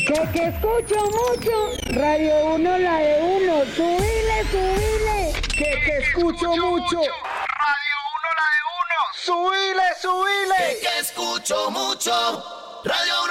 Que escucho mucho. Radio 1, la de 1. Subile, subile. Que escucho mucho. Radio 1, la de 1. Subile, subile. Que escucho mucho. Radio 1.